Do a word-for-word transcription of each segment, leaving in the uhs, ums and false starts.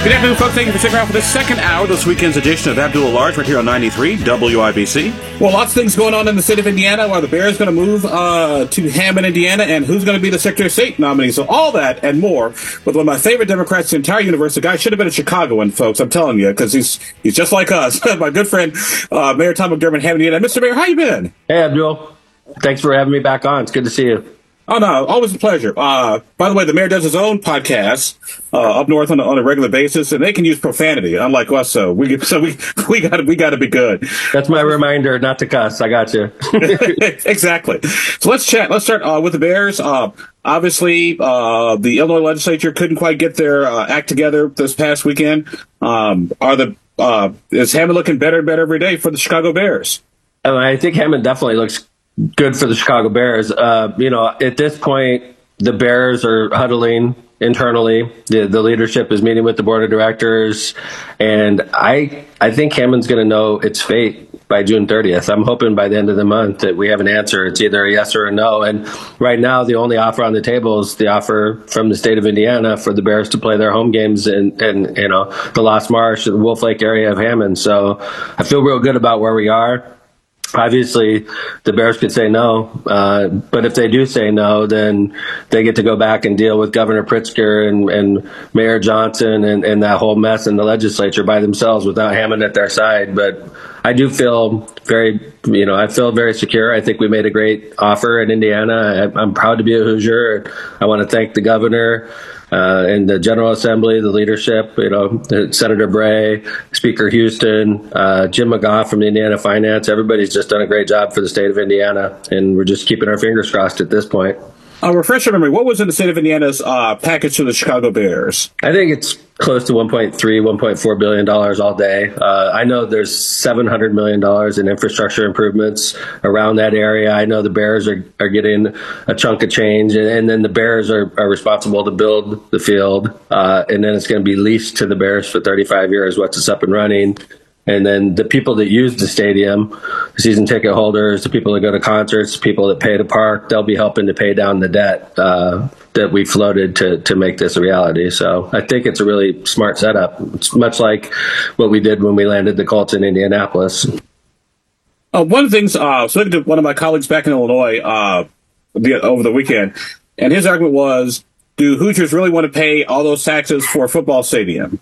Good afternoon, folks. Thank you for sticking around for this second hour of this weekend's edition of Abdul Large right here on ninety-three W I B C. Well, lots of things going on in the state of Indiana. Are the Bears going to move uh, to Hammond, Indiana, and who's going to be the Secretary of State nominee? So all that and more with one of my favorite Democrats in the entire universe. The guy should have been a Chicagoan, folks. I'm telling you, because he's he's just like us. My good friend, uh, Mayor Tom McDermott, Hammond, Indiana. Mister Mayor, how you been? Hey, Abdul. Thanks for having me back on. It's good to see you. Oh, no, always a pleasure. Uh, by the way, the mayor does his own podcast uh, up north on a, on a regular basis, and they can use profanity, unlike us. So we so we we got we got to be good. That's my reminder not to cuss. I got you. Exactly. So let's chat. Let's start uh, with the Bears. Uh, obviously, uh, the Illinois legislature couldn't quite get their uh, act together this past weekend. Um, are the uh, is Hammond looking better and better every day for the Chicago Bears? Uh, I think Hammond definitely looks good for the Chicago Bears. Uh, you know, at this point, the Bears are huddling internally. The, the leadership is meeting with the board of directors, and I I think Hammond's going to know its fate by June thirtieth. I'm hoping by the end of the month that we have an answer. It's either a yes or a no. And right now, the only offer on the table is the offer from the state of Indiana for the Bears to play their home games in, in you know, the Lost Marsh, the Wolf Lake area of Hammond. So I feel real good about where we are. Obviously, the Bears could say no, uh, but if they do say no, then they get to go back and deal with Governor Pritzker and, and Mayor Johnson and, and that whole mess in the legislature by themselves without Hammond at their side. But I do feel very, you know, I feel very secure. I think we made a great offer in Indiana. I, I'm proud to be a Hoosier. I want to thank the governor. Uh, and the General Assembly, the leadership, you know, Senator Bray, Speaker Houston, uh, Jim McGough from Indiana Finance. Everybody's just done a great job for the state of Indiana, and we're just keeping our fingers crossed at this point. Uh, refresh your memory. What was in the state of Indiana's uh, package to the Chicago Bears? I think it's close to one point three, one point four billion dollars all day. Uh, I know there's seven hundred million dollars in infrastructure improvements around that area. I know the Bears are, are getting a chunk of change, and, and then the Bears are, are responsible to build the field, uh, and then it's going to be leased to the Bears for thirty-five years once it's up and running. And then the people that use the stadium, the season ticket holders, the people that go to concerts, people that pay to park, they'll be helping to pay down the debt uh, that we floated to, to make this a reality. So I think it's a really smart setup. It's much like what we did when we landed the Colts in Indianapolis. Uh, one of the things, uh, so to one of my colleagues back in Illinois uh, the, over the weekend, and his argument was, do Hoosiers really want to pay all those taxes for a football stadium?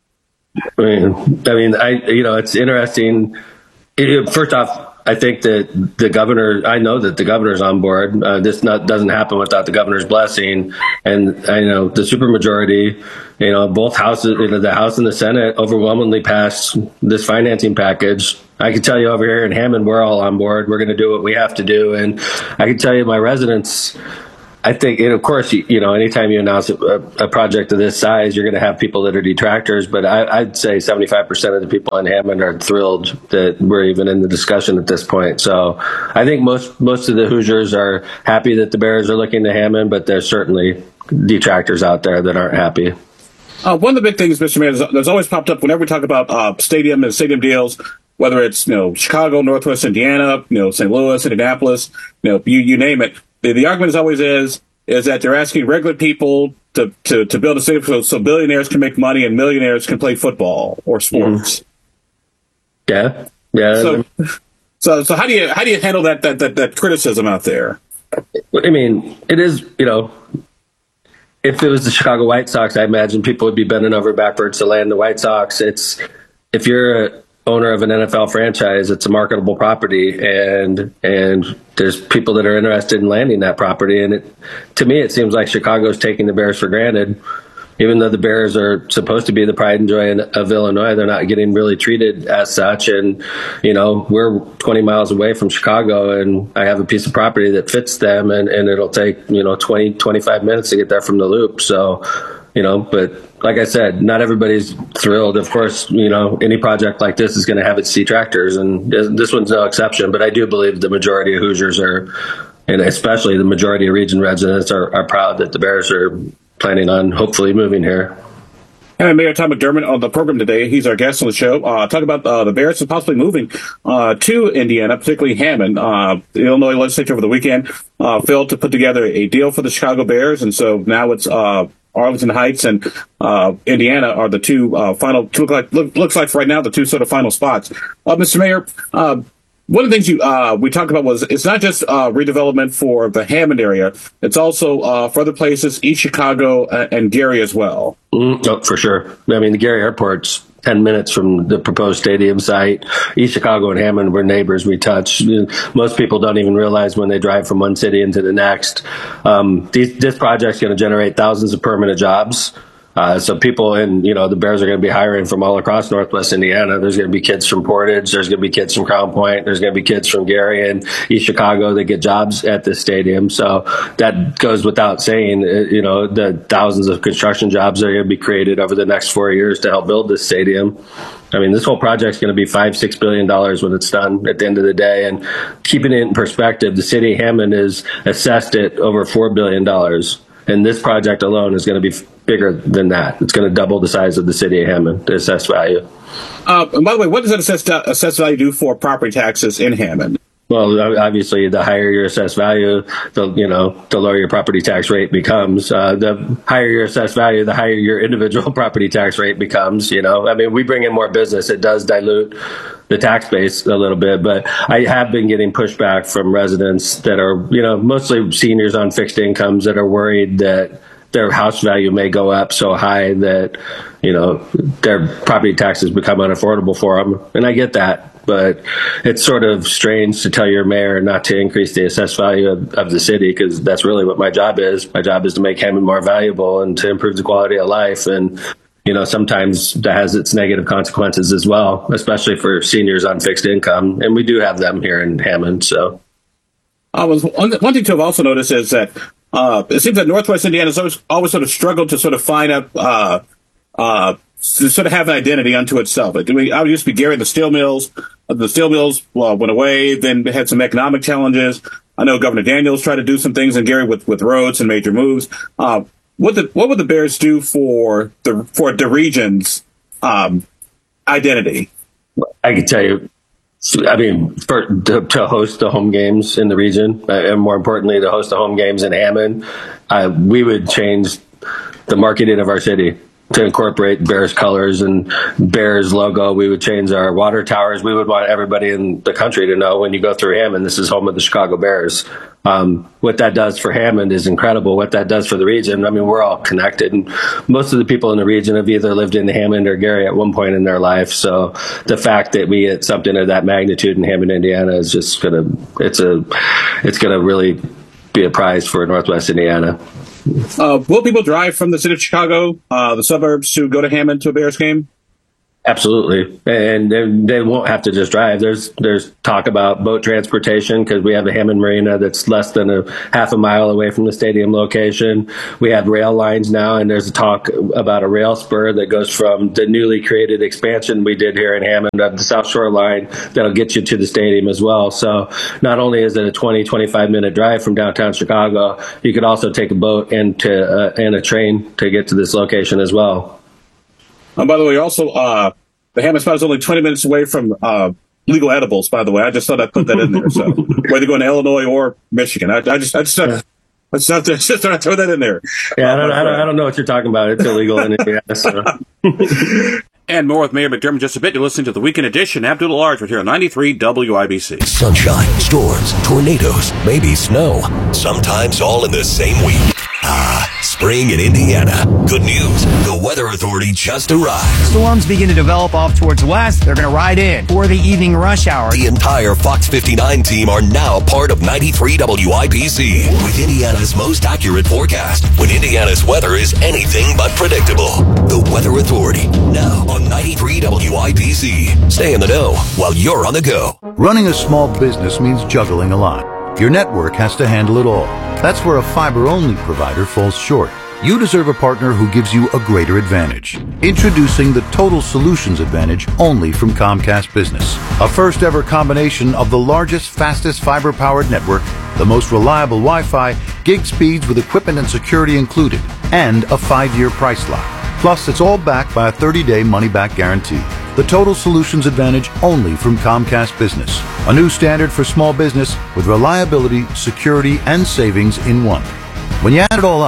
I mean, I mean, I you know, it's interesting. It, first off, I think that the governor, I know that the governor's on board. Uh, this not, doesn't happen without the governor's blessing. And I know the supermajority, you know, both houses, you know, the House and the Senate overwhelmingly passed this financing package. I can tell you over here in Hammond, we're all on board. We're going to do what we have to do. And I can tell you my residents, I think, and of course, you, you know, anytime you announce a, a project of this size, you're going to have people that are detractors. But I, I'd say seventy-five percent of the people in Hammond are thrilled that we're even in the discussion at this point. So I think most most of the Hoosiers are happy that the Bears are looking to Hammond, but there's certainly detractors out there that aren't happy. Uh, one of the big things, Mister Mayor, that's always popped up whenever we talk about uh, stadium and stadium deals, whether it's, you know, Chicago, Northwest Indiana, you know, Saint Louis, Indianapolis, you know, you, you name it. The, the argument is always is, is that they're asking regular people to, to, to build a stadium so, so billionaires can make money and millionaires can play football or sports. Yeah. Yeah. So, so, so how do you, how do you handle that, that, that, that criticism out there? I mean, it is, you know, if it was the Chicago White Sox, I imagine people would be bending over backwards to land the White Sox. It's, if you're a owner of an N F L franchise, it's a marketable property, and and there's people that are interested in landing that property. And it, to me, it seems like Chicago's taking the Bears for granted. Even though the Bears are supposed to be the pride and joy of Illinois, they're not getting really treated as such. And, you know, we're twenty miles away from Chicago, and I have a piece of property that fits them, and, and it'll take, you know, twenty, twenty-five minutes to get there from the loop. So, you know, but like I said, not everybody's thrilled. Of course, you know, any project like this is going to have its detractors, and this one's no exception. But I do believe the majority of Hoosiers are, and especially the majority of region residents are, are proud that the Bears are planning on hopefully moving here. And Mayor Tom McDermott on the program today. He's our guest on the show. Uh, talk about uh, the Bears possibly moving uh, to Indiana, particularly Hammond. Uh, the Illinois legislature over the weekend uh, failed to put together a deal for the Chicago Bears, and so now it's uh, Arlington Heights and uh, Indiana are the two uh, final. Look like look, looks like for right now the two sort of final spots. Uh, Mister Mayor, uh, one of the things you uh, we talked about was it's not just uh, redevelopment for the Hammond area; it's also uh, for other places, East Chicago uh, and Gary as well. Mm, oh, for sure. I mean, the Gary Airport's ten minutes from the proposed stadium site. East Chicago and Hammond were neighbors we touch. Most people don't even realize when they drive from one city into the next. Um, these, this project's going to generate thousands of permanent jobs. Uh, so people in, you know, the Bears are going to be hiring from all across Northwest Indiana. There's going to be kids from Portage. There's going to be kids from Crown Point. There's going to be kids from Gary and East Chicago that get jobs at this stadium. So that goes without saying, you know, the thousands of construction jobs that are going to be created over the next four years to help build this stadium. I mean, this whole project's going to be five, six billion dollars when it's done at the end of the day. And keeping it in perspective, the city of Hammond is assessed at over four billion dollars. And this project alone is going to be bigger than that. It's going to double the size of the city of Hammond, the assessed value. Uh, and by the way, what does that assessed, assessed value do for property taxes in Hammond? Well, obviously, the higher your assessed value, the you know, the lower your property tax rate becomes. Uh, the higher your assessed value, the higher your individual property tax rate becomes. You know, I mean, we bring in more business. It does dilute the tax base a little bit, but I have been getting pushback from residents that are, you know, mostly seniors on fixed incomes that are worried that their house value may go up so high that, you know, their property taxes become unaffordable for them. And I get that. But it's sort of strange to tell your mayor not to increase the assessed value of, of the city, because that's really what my job is. My job is to make Hammond more valuable and to improve the quality of life. And, you know, sometimes that has its negative consequences as well, especially for seniors on fixed income. And we do have them here in Hammond. So I was one, one thing to have also noticed is that uh, it seems that Northwest Indiana has always, always sort of struggled to sort of find a uh, uh, to sort of have an identity unto itself. Like, we, I used to be Gary, the steel mills. The steel mills well, went away, then had some economic challenges. I know Governor Daniels tried to do some things in Gary with, with roads and major moves. Uh, what the what would the Bears do for the for the region's um, identity? I can tell you, I mean, for, to, to host the home games in the region, uh, and more importantly, to host the home games in Hammond, uh, we would change the marketing of our city to incorporate Bears colors and Bears logo. We would change our water towers. We would want everybody in the country to know when you go through Hammond, this is home of the Chicago Bears. Um, what that does for Hammond is incredible. What that does for the region, I mean, we're all connected. And most of the people in the region have either lived in Hammond or Gary at one point in their life. So the fact that we get something of that magnitude in Hammond, Indiana is just going to, it's a, it's going to really be a prize for Northwest Indiana. Uh, will people drive from the city of Chicago, uh, the suburbs, to go to Hammond to a Bears game? Absolutely. And they, they won't have to just drive. There's there's talk about boat transportation because we have a Hammond Marina that's less than a half a mile away from the stadium location. We have rail lines now, and there's a talk about a rail spur that goes from the newly created expansion we did here in Hammond of the South Shore line that'll get you to the stadium as well. So not only is it a twenty, twenty-five minute drive from downtown Chicago, you could also take a boat and, to, uh, and a train to get to this location as well. And by the way, also, uh, the Hammond spot is only twenty minutes away from uh, legal edibles, by the way. I just thought I'd put that in there. So whether going to Illinois or Michigan, I, I just I just, yeah. I just have to just have to throw that in there. Yeah, I don't, I, don't, I don't know what you're talking about. It's illegal in Indiana. So. And more with Mayor McDermott just a bit. You're listening to the Weekend Edition. Abdul Large right here on ninety-three W I B C. Sunshine, storms, tornadoes, maybe snow. Sometimes all in the same week. Ah, spring in Indiana. Good news. The Weather Authority just arrived. Storms begin to develop off towards the west. They're going to ride in for the evening rush hour. The entire Fox fifty-nine team are now part of ninety-three W I B C with Indiana's most accurate forecast when Indiana's weather is anything but predictable. The Weather Authority, now on ninety-three W I B C. Stay in the know while you're on the go. Running a small business means juggling a lot. Your network has to handle it all. That's where a fiber-only provider falls short. You deserve a partner who gives you a greater advantage. Introducing the Total Solutions Advantage only from Comcast Business. A first-ever combination of the largest, fastest fiber-powered network, the most reliable Wi-Fi, gig speeds with equipment and security included, and a five-year price lock. Plus, it's all backed by a thirty-day money-back guarantee. The Total Solutions Advantage only from Comcast Business. A new standard for small business with reliability, security, and savings in one. When you add it all up,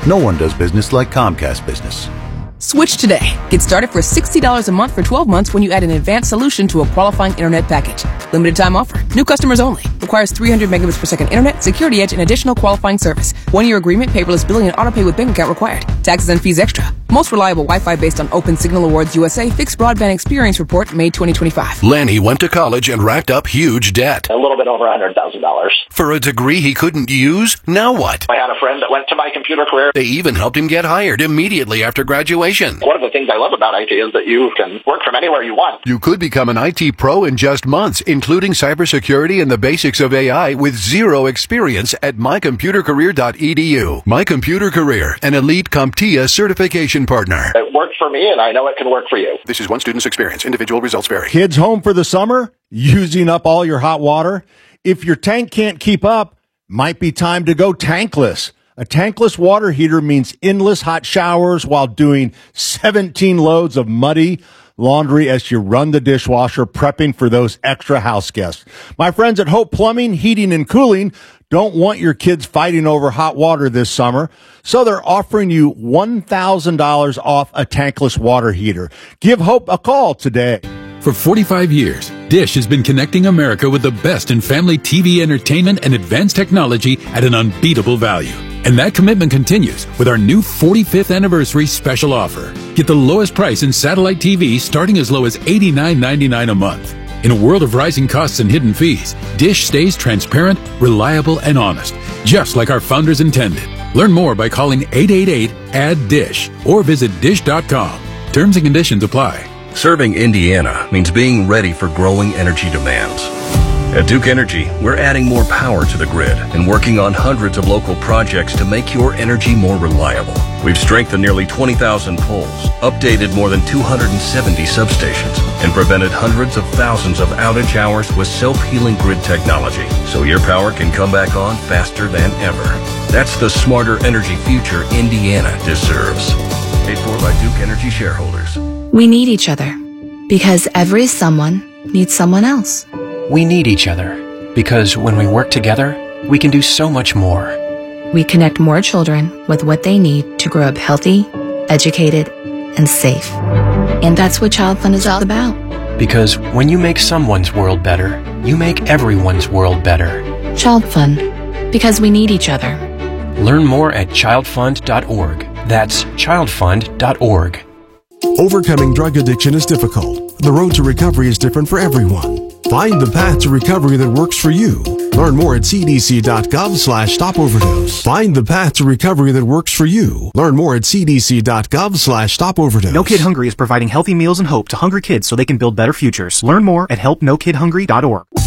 No one does business like Comcast Business. Switch today. Get started for sixty dollars a month for twelve months when you add an advanced solution to a qualifying internet package. Limited time offer. New customers only. Requires three hundred megabits per second internet, security edge, and additional qualifying service. One-year agreement, paperless billing, and autopay with bank account required. Taxes and fees extra. Most reliable Wi-Fi based on Open Signal Awards U S A Fixed Broadband Experience Report, May twenty twenty-five. Lanny went to college and racked up huge debt. A little bit over one hundred thousand dollars. For a degree he couldn't use? Now what? I had a friend that went to My Computer Career. They even helped him get hired immediately after graduation. One of the things I love about I T is that you can work from anywhere you want. You could become an I T pro in just months, including cybersecurity and the basics of A I with zero experience at my computer career dot e d u. My Computer Career, an elite CompTIA certification partner. It worked for me, and I know it can work for you. This is one student's experience. Individual results vary. Kids home for the summer? Using up all your hot water? If your tank can't keep up, might be time to go tankless. A tankless water heater means endless hot showers while doing seventeen loads of muddy laundry as you run the dishwasher, prepping for those extra house guests. My friends at Hope Plumbing, Heating, and Cooling don't want your kids fighting over hot water this summer, so they're offering you one thousand dollars off a tankless water heater. Give Hope a call today. For forty-five years, Dish has been connecting America with the best in family T V entertainment and advanced technology at an unbeatable value. And that commitment continues with our new forty-fifth anniversary special offer. Get the lowest price in satellite T V starting as low as eighty-nine ninety-nine a month. In a world of rising costs and hidden fees, Dish stays transparent, reliable, and honest, just like our founders intended. Learn more by calling eight eight eight, A D D I S H or visit dish dot com. Terms and conditions apply. Serving Indiana means being ready for growing energy demands. At Duke Energy, we're adding more power to the grid and working on hundreds of local projects to make your energy more reliable. We've strengthened nearly twenty thousand poles, updated more than two hundred seventy substations, and prevented hundreds of thousands of outage hours with self-healing grid technology, so your power can come back on faster than ever. That's the smarter energy future Indiana deserves. Paid for by Duke Energy shareholders. We need each other because every someone needs someone else. We need each other because when we work together, we can do so much more. We connect more children with what they need to grow up healthy, educated, and safe. And that's what Child Fund is all about. Because when you make someone's world better, you make everyone's world better. Child Fund, because we need each other. Learn more at child fund dot org. That's child fund dot org. Overcoming drug addiction is difficult. The road to recovery is different for everyone. Find the path to recovery that works for you. Learn more at c d c dot gov slash stop overdose. Find the path to recovery that works for you. Learn more at c d c dot gov slash stop overdose. No Kid Hungry is providing healthy meals and hope to hungry kids so they can build better futures. Learn more at help no kid hungry dot org.